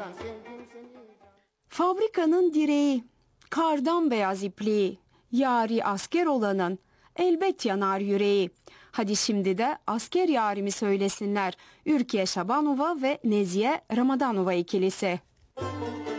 Fabrikanın direği, kardan beyaz ipliği, yari asker olanın elbet yanar yüreği. Hadi şimdi de asker yarimi söylesinler Ürkiye Şabanova ve Nezihe Ramadanova ikilisi.